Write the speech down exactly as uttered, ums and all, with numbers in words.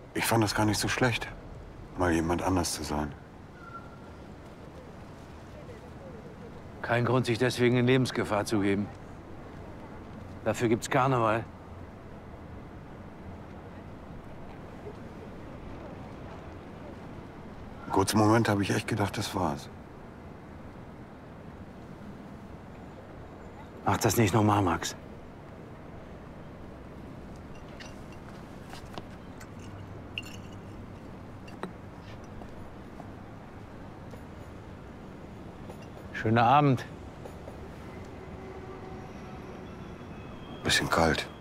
Ich fand das gar nicht so schlecht, mal jemand anders zu sein. Kein Grund, sich deswegen in Lebensgefahr zu geben. Dafür gibt's Karneval. Einen kurzen Moment habe ich echt gedacht, das war's. Mach das nicht nochmal, Max. Schönen Abend. Bisschen kalt.